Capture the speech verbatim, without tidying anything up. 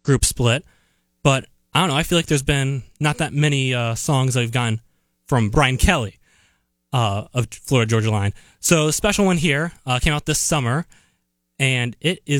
group split. But I don't know. I feel like there's been not that many uh, songs I've gotten from Brian Kelly uh, of Florida Georgia Line. So the special one here uh, came out this summer, and it is